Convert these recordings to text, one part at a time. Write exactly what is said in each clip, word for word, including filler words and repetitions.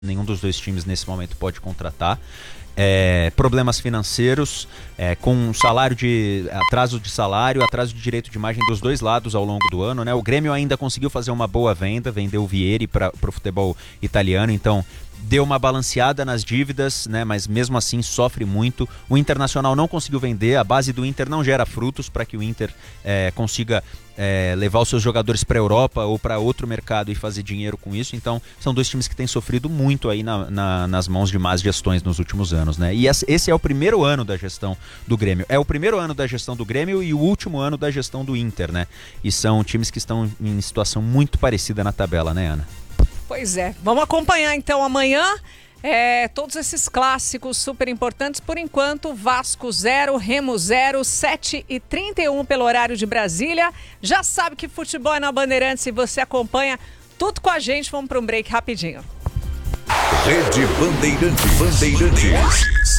Nenhum dos dois times nesse momento pode contratar. É, problemas financeiros, é, com salário de atraso de salário, atraso de direito de imagem dos dois lados ao longo do ano, né? O Grêmio ainda conseguiu fazer uma boa venda, vendeu o Vieri para o futebol italiano, então deu uma balanceada nas dívidas, né? Mas mesmo assim sofre muito. O Internacional não conseguiu vender, a base do Inter não gera frutos para que o Inter é, consiga é, levar os seus jogadores para a Europa ou para outro mercado e fazer dinheiro com isso. Então são dois times que têm sofrido muito aí na, na, nas mãos de más gestões nos últimos anos, né? E esse é o primeiro ano da gestão do Grêmio. É o primeiro ano da gestão do Grêmio e o último ano da gestão do Inter, né? E são times que estão em situação muito parecida na tabela, né, Ana? Pois é. Vamos acompanhar então amanhã é, todos esses clássicos super importantes. Por enquanto, Vasco zero, Remo zero, sete e trinta e um pelo horário de Brasília. Já sabe que futebol é na Bandeirantes e você acompanha tudo com a gente. Vamos para um break rapidinho. Rede Bandeirantes. Bandeirantes.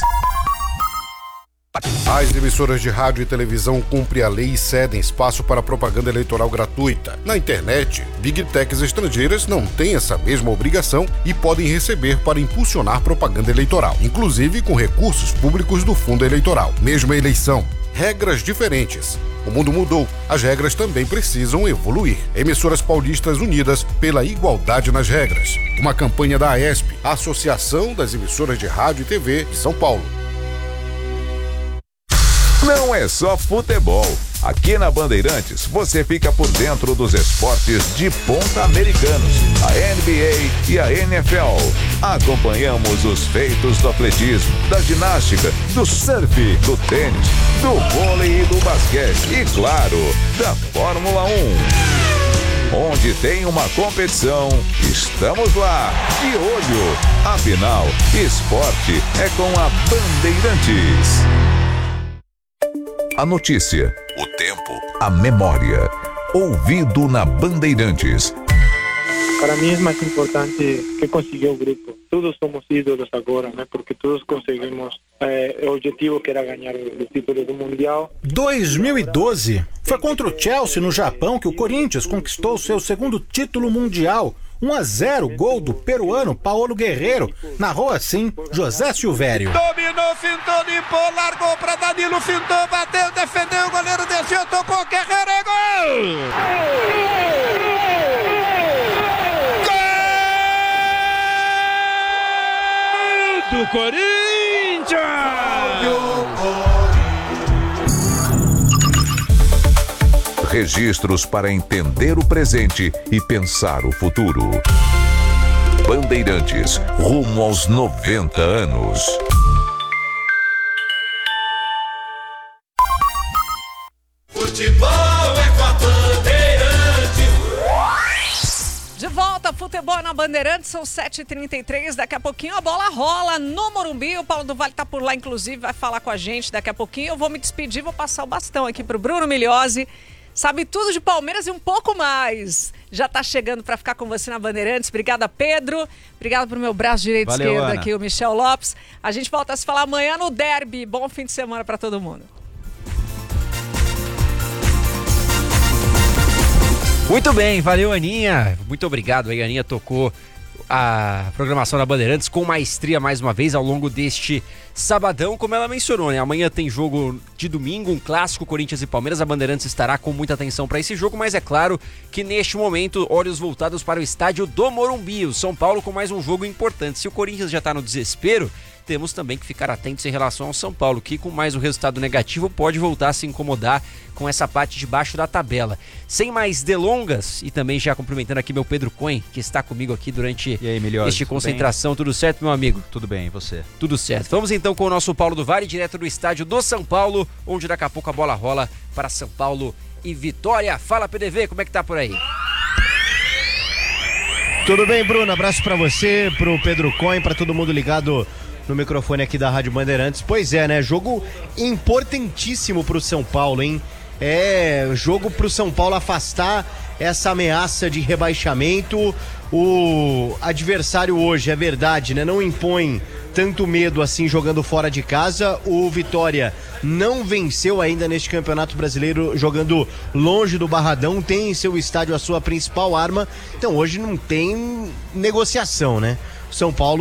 As emissoras de rádio e televisão cumprem a lei e cedem espaço para propaganda eleitoral gratuita. Na internet, Big Techs estrangeiras não têm essa mesma obrigação e podem receber para impulsionar propaganda eleitoral, inclusive com recursos públicos do fundo eleitoral. Mesma eleição, regras diferentes. O mundo mudou, as regras também precisam evoluir. Emissoras paulistas unidas pela igualdade nas regras. Uma campanha da AESP, a Associação das Emissoras de Rádio e T V de São Paulo. Não é só futebol. Aqui na Bandeirantes, você fica por dentro dos esportes de ponta americanos, a N B A e a N F L. Acompanhamos os feitos do atletismo, da ginástica, do surf, do tênis, do vôlei e do basquete e, claro, da Fórmula um. Onde tem uma competição, estamos lá, de olho. Afinal, esporte é com a Bandeirantes. A notícia, o tempo, a memória. Ouvido na Bandeirantes. Para mim é mais importante que conseguir o grupo. Todos somos ídolos agora, né? Porque todos conseguimos é, o objetivo que era ganhar o título do Mundial. dois mil e doze foi contra o Chelsea no Japão que o Corinthians conquistou seu segundo título mundial. um a zero, gol do peruano Paulo Guerreiro. Narrou assim José Silvério. Dominou, fintou, limpou, largou pra Danilo, fintou, bateu, defendeu, o goleiro desceu, tocou, Guerreiro, é gol! Gol do Corinthians! Registros para entender o presente e pensar o futuro. Bandeirantes, rumo aos noventa anos. Futebol é com a Bandeirantes. De volta, futebol na Bandeirantes, são sete e trinta e três, daqui a pouquinho a bola rola no Morumbi, o Paulo do Vale tá por lá, inclusive, vai falar com a gente daqui a pouquinho. Eu vou me despedir, vou passar o bastão aqui pro Bruno Migliozzi. Sabe tudo de Palmeiras e um pouco mais. Já tá chegando para ficar com você na Bandeirantes. Obrigada, Pedro. Obrigada pro meu braço direito e esquerdo Ana. Aqui, o Michel Lopes. A gente volta a se falar amanhã no Derby. Bom fim de semana para todo mundo. Muito bem, valeu, Aninha. Muito obrigado aí, a Aninha tocou a programação da Bandeirantes com maestria mais uma vez ao longo deste sabadão, como ela mencionou, né? Amanhã tem jogo de domingo, um clássico Corinthians e Palmeiras. A Bandeirantes estará com muita atenção para esse jogo, mas é claro que neste momento, olhos voltados para o estádio do Morumbi, o São Paulo com mais um jogo importante. Se o Corinthians já está no desespero, temos também que ficar atentos em relação ao São Paulo, que com mais um resultado negativo pode voltar a se incomodar com essa parte de baixo da tabela. Sem mais delongas, e também já cumprimentando aqui meu Pedro Cohen, que está comigo aqui durante e aí, Migliozzi, este concentração. Tudo certo, meu amigo? Tudo bem, e você? Tudo certo. Vamos então com o nosso Paulo do Vale, direto do estádio do São Paulo, onde daqui a pouco a bola rola para São Paulo e Vitória. Fala, P D V, como é que tá por aí? Tudo bem, Bruno? Abraço para você, pro Pedro Cohen, para todo mundo ligado no microfone aqui da Rádio Bandeirantes. Pois é, né? Jogo importantíssimo pro São Paulo, hein? É jogo pro São Paulo afastar essa ameaça de rebaixamento. O adversário hoje, é verdade, né? Não impõe tanto medo assim jogando fora de casa. O Vitória não venceu ainda neste Campeonato Brasileiro jogando longe do Barradão, tem em seu estádio a sua principal arma. Então hoje não tem negociação, né? São Paulo